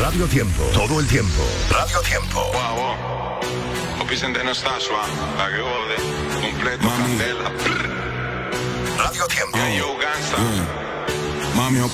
Radio Tiempo, todo el tiempo. Radio Tiempo. Wow. Vicente no está suave, la que ode, completo, candela. Radio Tiempo. Yo, gangsta. Mami,